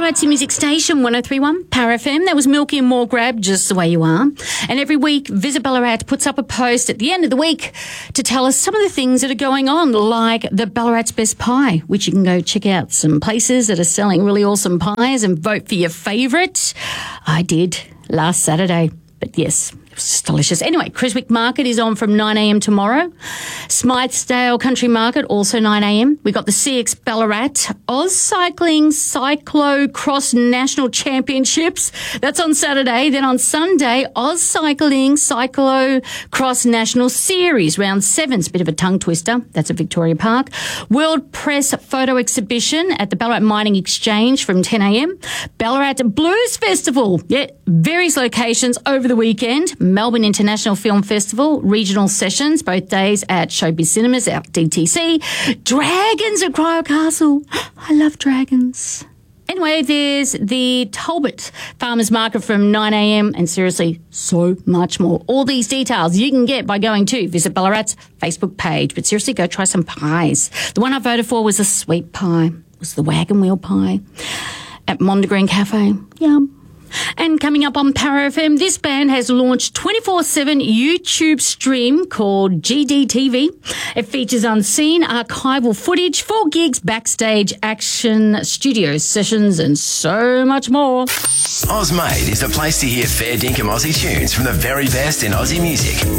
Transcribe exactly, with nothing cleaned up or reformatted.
Ballarat's music station, one oh three point one, Power F M. That was Milky and More Grab, Just the Way You Are. And every week, Visit Ballarat puts up a post at the end of the week to tell us some of the things that are going on, like the Ballarat's Best Pie, which you can go check out some places that are selling really awesome pies and vote for your favourite. I did last Saturday, but yes, it was just delicious. Anyway, Creswick Market is on from nine a.m. tomorrow. Smythesdale Country Market, also nine a.m. We got the C X Ballarat Oz Cycling Cyclo Cross National Championships. That's on Saturday. Then on Sunday, Oz Cycling Cyclo Cross National Series. Round seven's a bit of a tongue twister. That's at Victoria Park. World Press Photo Exhibition at the Ballarat Mining Exchange from ten a.m. Ballarat Blues Festival. Yeah, various locations over the weekend. Melbourne International Film Festival, regional sessions, both days at Showbiz Cinemas at D T C. Dragons at Cryo Castle. I love dragons. Anyway, there's the Talbot Farmers Market from nine a.m. and seriously, so much more. All these details you can get by going to Visit Ballarat's Facebook page. But seriously, go try some pies. The one I voted for was a sweet pie. It was the wagon wheel pie at Mondegreen Cafe. Yum. And coming up on Power F M, this band has launched twenty-four seven YouTube stream called G D T V. It features unseen archival footage, full gigs, backstage action, studio sessions, and so much more. Ozmade is the place to hear fair dinkum Aussie tunes from the very best in Aussie music.